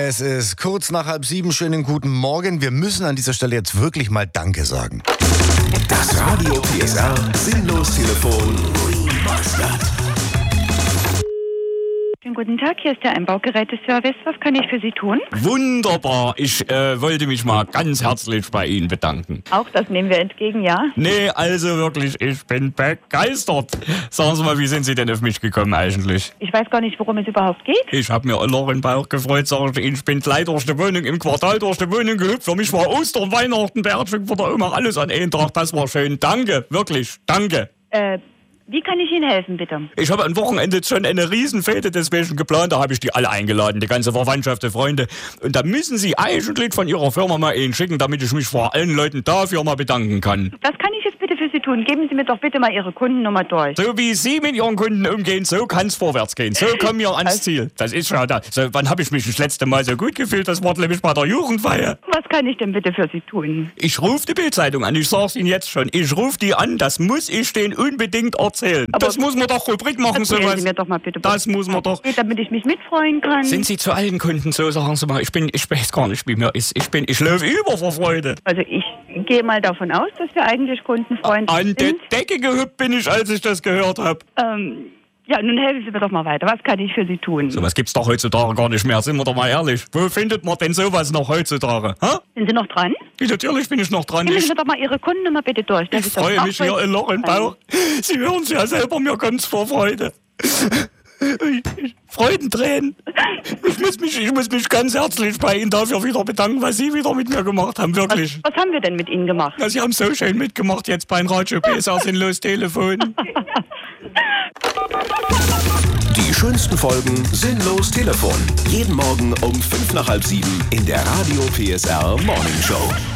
Es ist kurz nach 6:30. Schönen guten Morgen. Wir müssen an dieser Stelle jetzt wirklich mal Danke sagen. Das Radio PSR Sinnlos-Telefon. Schönen guten Tag, hier ist der Einbaugeräteservice. Was kann ich für Sie tun? Wunderbar. Ich wollte mich mal ganz herzlich bei Ihnen bedanken. Auch das nehmen wir entgegen, ja? Nee, also wirklich, ich bin begeistert. Sagen Sie mal, wie sind Sie denn auf mich gekommen eigentlich? Ich weiß gar nicht, worum es überhaupt geht. Ich habe mir Loch im Bauch gefreut, sag ich bin gleich durch die Wohnung, im Quartal durch die Wohnung gehüpft. Für mich war Ostern, Weihnachten, Beerdigung von der Oma, alles an einem Tag. Das war schön. Danke, wirklich, danke. Wie kann ich Ihnen helfen, bitte? Ich habe am Wochenende schon eine Riesenfete deswegen geplant, da habe ich die alle eingeladen, die ganze Verwandtschaft, die Freunde. Und da müssen Sie eigentlich von Ihrer Firma mal einen schicken, damit ich mich vor allen Leuten dafür mal bedanken kann. Was kann ich jetzt bitte für Sie tun? Geben Sie mir doch bitte mal Ihre Kundennummer durch. So wie Sie mit Ihren Kunden umgehen, so kann es vorwärts gehen. So kommen wir ans Ziel. Das ist schon da. So, wann habe ich mich das letzte Mal so gut gefühlt? Das war nämlich bei der Jugendfeier. Was kann ich denn bitte für Sie tun? Ich rufe die Bild-Zeitung an, ich sag's Ihnen jetzt schon. Ich rufe die an, das muss ich denen unbedingt erzählen. Aber das muss man doch Rubrik machen, erzählen sowas. Sie mir doch mal bitte. Das muss man doch. Damit ich mich mitfreuen kann. Sind Sie zu allen Kunden so, sagen Sie mal, ich weiß gar nicht, wie mir ist. Ich laufe über vor Freude. Also ich gehe mal davon aus, dass wir eigentlich kundenfreundlich An sind. die Decke gehüpft bin ich, als ich das gehört habe. Ja, nun helfen Sie mir doch mal weiter. Was kann ich für Sie tun? Sowas gibt's doch heutzutage gar nicht mehr, sind wir doch mal ehrlich. Wo findet man denn sowas noch heutzutage? Ha? Sind Sie noch dran? Natürlich bin ich noch dran. Geben Sie mir doch mal Ihre Kundennummer bitte durch. Ich freue mich hier in Loch im Bauch. Sie hören es ja selber, mir kommt's vor Freude. Freudentränen. Ich muss mich ganz herzlich bei Ihnen dafür wieder bedanken, was Sie wieder mit mir gemacht haben, wirklich. Was haben wir denn mit Ihnen gemacht? Ja, Sie haben so schön mitgemacht jetzt beim Radio PSR Sinnlos-Telefon. Die schönsten Folgen Sinnlos-Telefon. Jeden Morgen um 6:55 in der Radio PSR Morning Show.